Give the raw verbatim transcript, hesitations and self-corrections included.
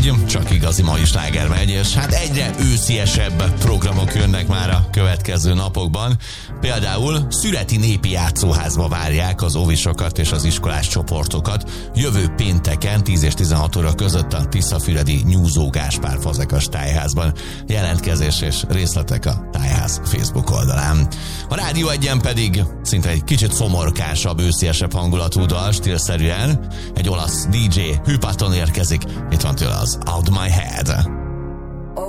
megy, csak igazi mai sláger megy, és hát egyre ősziesebb programok jönnek már a következő napokban. Például Szüreti Népi Játszóházba várják az óvisokat és az iskolás csoportokat jövő pénteken tíz és tizenhat óra között a Tiszafüredi Nyúzó Gáspár Fazekas tájházban. Jelentkezés és részletek a tájház Facebook oldalán. A Rádió Egyen pedig szinte egy kicsit szomorkásabb, ősziesebb hangulatú dal, stílszerűen egy olasz dé dzsé Hüpaton érkezik. Itt van tőle az Out My Head.